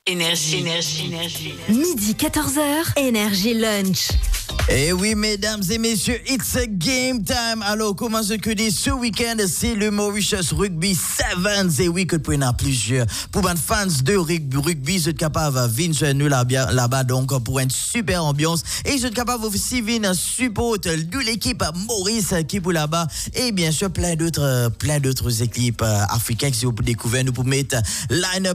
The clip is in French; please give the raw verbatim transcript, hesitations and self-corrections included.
Énergie, énergie, énergie. Midi quatorze heures, Énergie Lunch. Eh oui, mesdames et messieurs, it's a game time. Alors, comment se que dit ce week-end, c'est le Mauritius Rugby Sevens. Et oui, que tu en plusieurs. Pour les fans de rugby, vous êtes capable de venir nous là-bas, donc, pour une super ambiance. Et vous êtes capable aussi de venir support de l'équipe Maurice qui est pour là-bas. Et bien sûr, plein d'autres, plein d'autres équipes africaines qui sont pour découvrir, nous pour mettre line-up